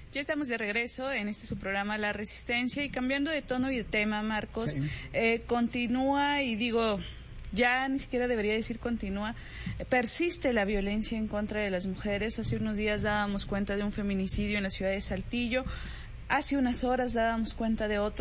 Ya estamos de regreso en este su programa La Resistencia y cambiando de tono y de tema, Marcos, Sí. Continúa y digo, ya ni siquiera debería decir continúa, persiste la violencia en contra de las mujeres. Hace unos días dábamos cuenta de un feminicidio en la ciudad de Saltillo, hace unas horas dábamos cuenta de otro